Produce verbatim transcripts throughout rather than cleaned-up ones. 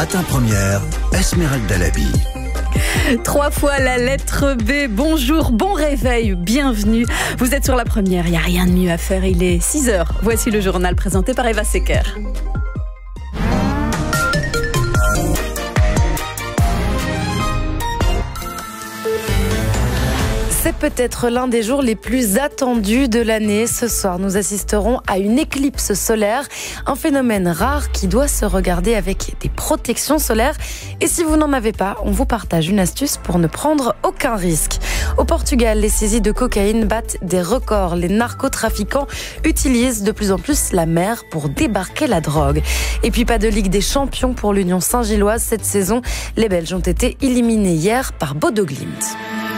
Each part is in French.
Matin Première, Esmeralda Labi. Trois fois la lettre B. Bonjour, bon réveil, bienvenue. Vous êtes sur la première, il n'y a rien de mieux à faire. Il est six heures. Voici le journal présenté par Eva Secker. C'est peut-être l'un des jours les plus attendus de l'année. Ce soir, nous assisterons à une éclipse solaire, un phénomène rare qui doit se regarder avec des protections solaires. Et si vous n'en avez pas, on vous partage une astuce pour ne prendre aucun risque. Au Portugal, les saisies de cocaïne battent des records. Les narcotrafiquants utilisent de plus en plus la mer pour débarquer la drogue. Et puis pas de Ligue des Champions pour l'Union Saint-Gilloise cette saison. Les Belges ont été éliminés hier par Bodo Glimt.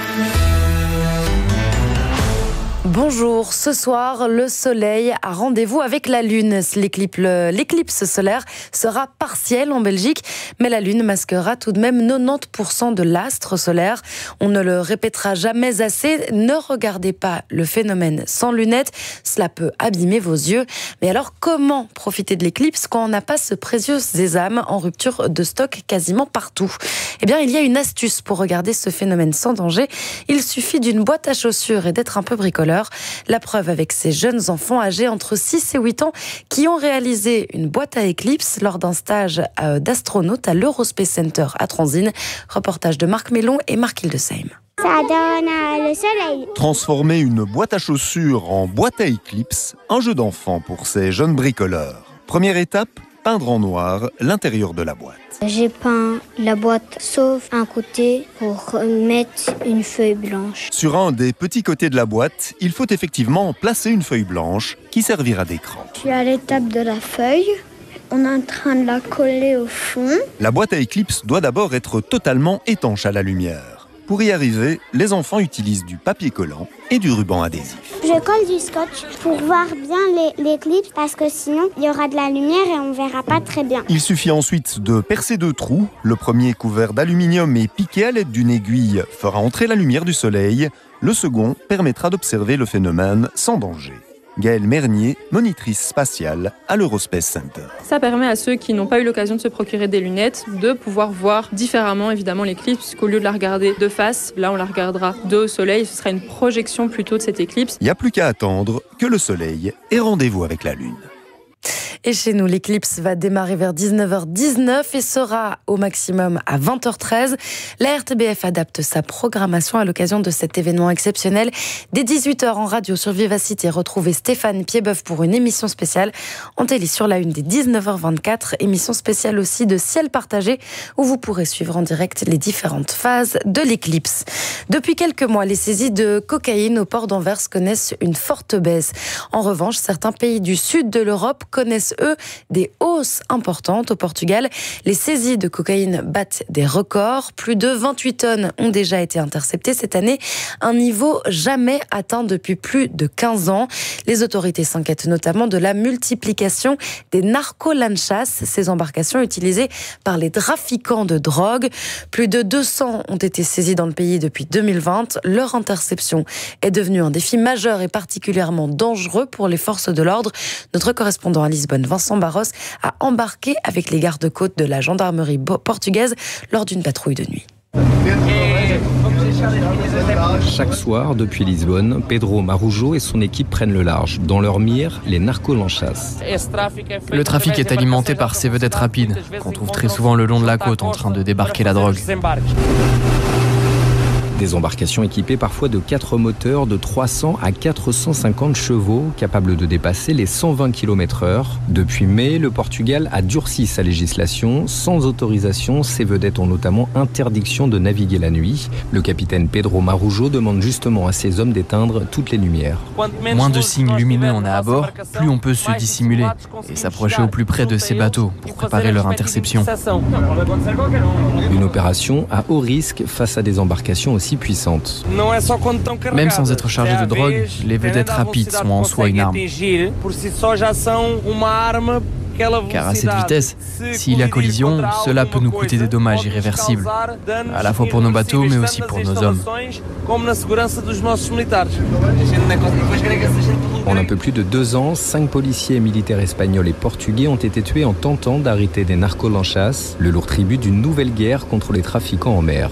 Bonjour, ce soir, le soleil a rendez-vous avec la lune. L'éclipse solaire sera partielle en Belgique, mais la lune masquera tout de même quatre-vingt-dix pour cent de l'astre solaire. On ne le répétera jamais assez, ne regardez pas le phénomène sans lunettes, cela peut abîmer vos yeux. Mais alors, comment profiter de l'éclipse quand on n'a pas ce précieux sésame en rupture de stock quasiment partout ? Eh bien, il y a une astuce pour regarder ce phénomène sans danger. Il suffit d'une boîte à chaussures et d'être un peu bricoleur. La preuve avec ces jeunes enfants âgés entre six et huit ans qui ont réalisé une boîte à éclipse lors d'un stage d'astronaute à l'Eurospace Center à Transines. Reportage de Marc Mélon et Marc Hildesheim. Ça donne le soleil. Transformer une boîte à chaussures en boîte à éclipse, un jeu d'enfant pour ces jeunes bricoleurs. Première étape, peindre en noir l'intérieur de la boîte. J'ai peint la boîte sauf un côté pour mettre une feuille blanche. Sur un des petits côtés de la boîte, il faut effectivement placer une feuille blanche qui servira d'écran. Je suis à l'étape de la feuille. On est en train de la coller au fond. La boîte à éclipse doit d'abord être totalement étanche à la lumière. Pour y arriver, les enfants utilisent du papier collant et du ruban adhésif. Je colle du scotch pour voir bien l'éclipse parce que sinon il y aura de la lumière et on ne verra pas très bien. Il suffit ensuite de percer deux trous. Le premier, couvert d'aluminium et piqué à l'aide d'une aiguille, fera entrer la lumière du soleil. Le second permettra d'observer le phénomène sans danger. Gaëlle Mernier, monitrice spatiale à l'Eurospace Center. Ça permet à ceux qui n'ont pas eu l'occasion de se procurer des lunettes de pouvoir voir différemment évidemment l'éclipse, qu'au lieu de la regarder de face, là on la regardera de au soleil, ce sera une projection plutôt de cette éclipse. Il n'y a plus qu'à attendre que le soleil ait rendez-vous avec la lune. Et chez nous, l'éclipse va démarrer vers dix-neuf heures dix-neuf et sera au maximum à vingt heures treize. La R T B F adapte sa programmation à l'occasion de cet événement exceptionnel. Dès dix-huit heures en radio sur Vivacité, retrouvez Stéphane Piedboeuf pour une émission spéciale. En télé sur la une dès dix-neuf heures vingt-quatre, émission spéciale aussi de Ciel Partagé où vous pourrez suivre en direct les différentes phases de l'éclipse. Depuis quelques mois, les saisies de cocaïne au port d'Anvers connaissent une forte baisse. En revanche, certains pays du sud de l'Europe connaissent eux, des hausses importantes. Au Portugal, les saisies de cocaïne battent des records. Plus de vingt-huit tonnes ont déjà été interceptées cette année, un niveau jamais atteint depuis plus de quinze ans. Les autorités s'inquiètent notamment de la multiplication des narcolanchas, ces embarcations utilisées par les trafiquants de drogue. Plus de deux cents ont été saisies dans le pays depuis deux mille vingt. Leur interception est devenue un défi majeur et particulièrement dangereux pour les forces de l'ordre. Notre correspondant à Lisbonne, Vincent Barros, a embarqué avec les gardes-côtes de la gendarmerie portugaise lors d'une patrouille de nuit. Chaque soir, depuis Lisbonne, Pedro Marujo et son équipe prennent le large. Dans leur mire, les narcolanchas. Le trafic est alimenté par ces vedettes rapides, qu'on trouve très souvent le long de la côte en train de débarquer la drogue. Des embarcations équipées parfois de quatre moteurs de trois cents à quatre cent cinquante chevaux, capables de dépasser les cent vingt kilomètres heure. Depuis mai, le Portugal a durci sa législation. Sans autorisation, ces vedettes ont notamment interdiction de naviguer la nuit. Le capitaine Pedro Marujo demande justement à ses hommes d'éteindre toutes les lumières. Moins de signes lumineux on a à bord, plus on peut se dissimuler et s'approcher au plus près de ces bateaux pour préparer leur interception. Une opération à haut risque face à des embarcations aussi puissantes. Même sans être chargés de drogue, les vedettes rapides sont en soi une arme. Car à cette vitesse, s'il y a collision, cela peut nous coûter des dommages irréversibles, à la fois pour nos bateaux mais aussi pour nos hommes. En un peu plus de deux ans, cinq policiers et militaires espagnols et portugais ont été tués en tentant d'arrêter des narcolanchas, le lourd tribut d'une nouvelle guerre contre les trafiquants en mer.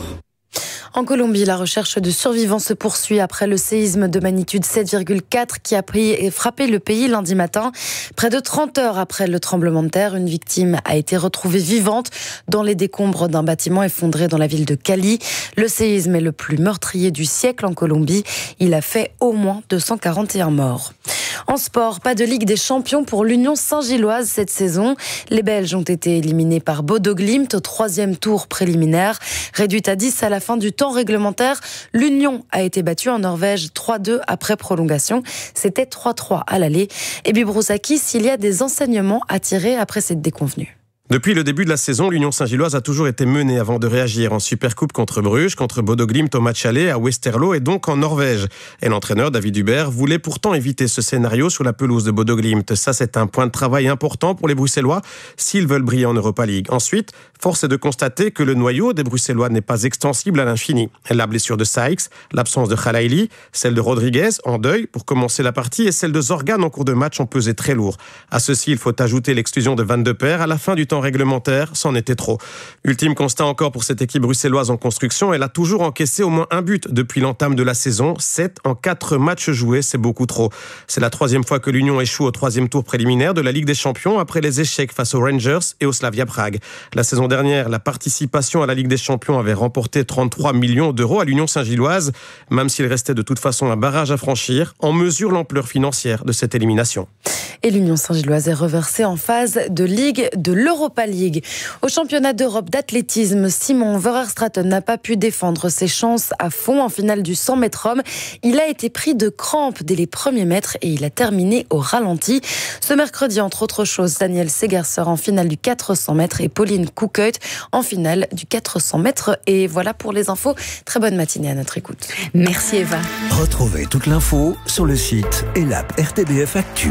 En Colombie, la recherche de survivants se poursuit après le séisme de magnitude sept virgule quatre qui a pris et frappé le pays lundi matin. Près de trente heures après le tremblement de terre, une victime a été retrouvée vivante dans les décombres d'un bâtiment effondré dans la ville de Cali. Le séisme est le plus meurtrier du siècle en Colombie. Il a fait au moins deux cent quarante et un morts. En sport, pas de Ligue des Champions pour l'Union Saint-Gilloise cette saison. Les Belges ont été éliminés par Bodo Glimt au troisième tour préliminaire. Réduite à dix à la fin du temps réglementaire, l'Union a été battue en Norvège trois deux après prolongation. C'était trois trois à l'aller. Et Bibrousakis, s'il y a des enseignements à tirer après cette déconvenue. Depuis le début de la saison, l'Union Saint-Gilloise a toujours été menée avant de réagir en Supercoupe contre Bruges, contre Bodo Glimt au match aller à Westerlo et donc en Norvège. Et l'entraîneur David Hubert voulait pourtant éviter ce scénario sur la pelouse de Bodo Glimt. Ça, c'est un point de travail important pour les Bruxellois s'ils veulent briller en Europa League. Ensuite, force est de constater que le noyau des Bruxellois n'est pas extensible à l'infini. La blessure de Sykes, l'absence de Khalaili, celle de Rodriguez en deuil pour commencer la partie et celle de Zorgan en cours de match ont pesé très lourd. À ceci, il faut ajouter l'exclusion de Van de Peer à la fin du temps réglementaire, c'en était trop. Ultime constat encore pour cette équipe bruxelloise en construction, elle a toujours encaissé au moins un but depuis l'entame de la saison, sept en quatre matchs joués, c'est beaucoup trop. C'est la troisième fois que l'Union échoue au troisième tour préliminaire de la Ligue des Champions après les échecs face aux Rangers et au Slavia Prague. La saison dernière, la participation à la Ligue des Champions avait remporté trente-trois millions d'euros à l'Union Saint-Gilloise, même s'il restait de toute façon un barrage à franchir, on mesure l'ampleur financière de cette élimination. Et l'Union Saint-Gilloise est reversée en phase de Ligue de l'Europa League. Au championnat d'Europe d'athlétisme, Simon Verstraeten n'a pas pu défendre ses chances à fond en finale du cent mètres hommes. Il a été pris de crampes dès les premiers mètres et il a terminé au ralenti. Ce mercredi, entre autres choses, Daniel Segerser en finale du quatre cents mètres et Pauline Koekhuis en finale du quatre cents mètres. Et voilà pour les infos. Très bonne matinée à notre écoute. Merci Eva. Retrouvez toute l'info sur le site et l'app R T B F Actu.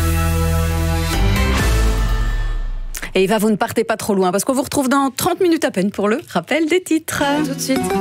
Et Eva, vous ne partez pas trop loin parce qu'on vous retrouve dans trente minutes à peine pour le rappel des titres. Tout de suite.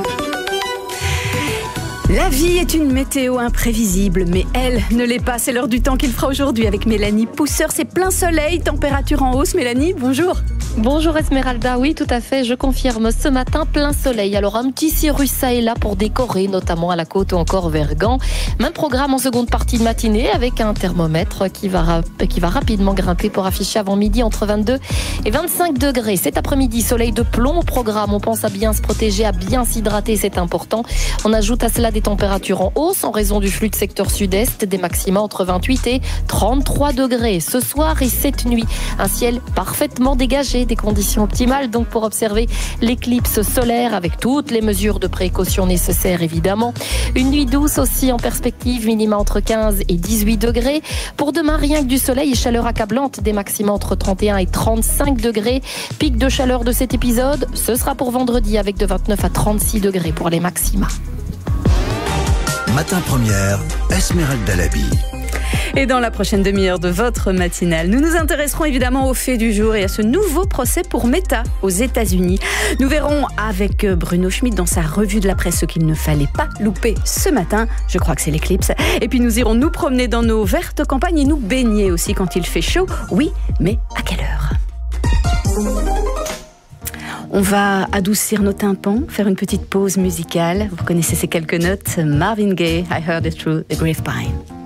La vie est une météo imprévisible, mais elle ne l'est pas. C'est l'heure du temps qu'il fera aujourd'hui avec Mélanie Pousseur. C'est plein soleil, température en hausse. Mélanie, bonjour. Bonjour Esmeralda, oui tout à fait, je confirme ce matin plein soleil. Alors un petit cirrus ça et là pour décorer, notamment à la côte ou encore vers Gand. Même programme en seconde partie de matinée avec un thermomètre qui va, rap- qui va rapidement grimper pour afficher avant midi entre vingt-deux et vingt-cinq degrés. Cet après-midi, soleil de plomb au programme. On pense à bien se protéger, à bien s'hydrater, c'est important. On ajoute à cela des températures en hausse en raison du flux de secteur sud-est, des maxima entre vingt-huit et trente-trois degrés. Ce soir et cette nuit, un ciel parfaitement dégagé, des conditions optimales donc pour observer l'éclipse solaire avec toutes les mesures de précaution nécessaires évidemment. Une nuit douce aussi en perspective, minima entre quinze et dix-huit degrés. Pour demain, rien que du soleil et chaleur accablante, des maxima entre trente et un et trente-cinq degrés. Pic de chaleur de cet épisode, ce sera pour vendredi avec de vingt-neuf à trente-six degrés pour les maxima. Matin première, Esmeralda Dalaby. Et dans la prochaine demi-heure de votre matinale, nous nous intéresserons évidemment aux faits du jour et à ce nouveau procès pour Meta aux États-Unis. Nous verrons avec Bruno Schmitt dans sa revue de la presse ce qu'il ne fallait pas louper ce matin. Je crois que c'est l'éclipse. Et puis nous irons nous promener dans nos vertes campagnes et nous baigner aussi quand il fait chaud. Oui, mais à quelle heure ? On va adoucir nos tympans, faire une petite pause musicale. Vous connaissez ces quelques notes. Marvin Gaye, I Heard It Through the Grapevine.